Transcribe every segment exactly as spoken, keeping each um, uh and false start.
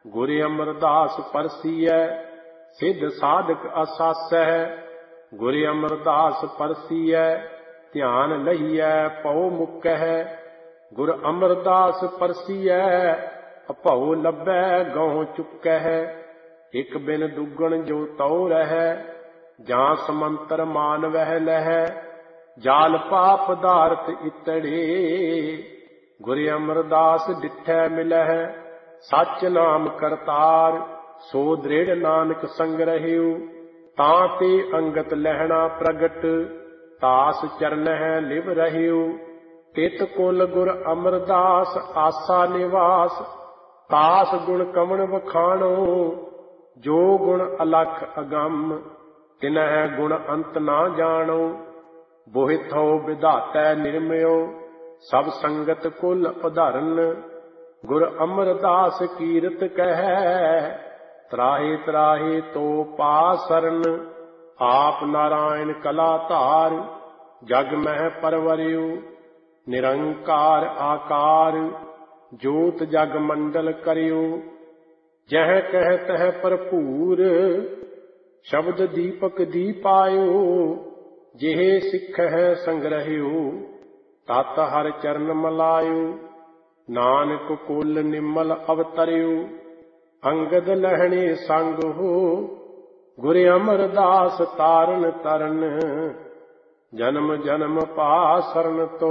गुर अमरदास परसियै सिद्ध साधक असासै। गुर अमरदास परसियै ध्यान लहियै पौ मुकैः। गुर अमरदास परसियै अभौ लभै गौं चुकैः। इक बिन दुगण जो तौ रहै जां समंतर मान वह लहै। जाल पाप पदार्थ इतड़े गुर अमरदास डिठै मिलह। सच नाम करतार सो दृढ़ नानक संग रहियो। तां ते अंगत लहना प्रगट तास चरणह लिव रहियो। तित कुल गुर अमरदास आसा निवास तास गुण कमण वखाणो। जो गुण अलख अगम तिनह गुण अंत ना जाणो। बोहिथो विधातै निर्मयो सब संगत कुल उदाहरण। गुर अमरदास कीरत कहै त्राहि त्राहि तो पासरन। आप नारायण कला धार जग मह परवरियो। निरंकार आकार जोत जग मंडल करियो। जह कह तह भरपूर शब्द दीपक दीपायो। जेहे सिखह संग्रहियो तत हर चरण मलायो। नानक कुल निमल अवतरियो अंगद लहणे संग हो। गुर अमरदास तारन तरन जन्म जन्म पासरन तो।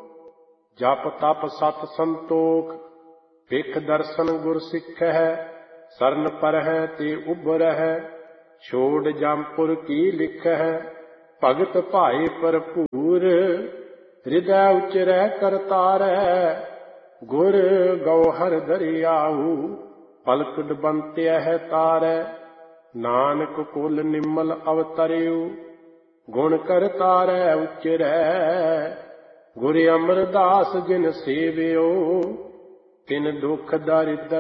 जप तप सत संतोख भिख दर्शन गुर सिखह। सरन परह ते उबरह छोड़ जमपुर की लिखह। भगत भाई भरपूर हृदय उचरै करतारै। गुर गौहर दरियाऊ पलक डबंत्य तारै। नानक कुल निमल अवतरियो गुण करतारै उचरै। गुर अमरदास जिन सेवियो तिन दुख दरिद्र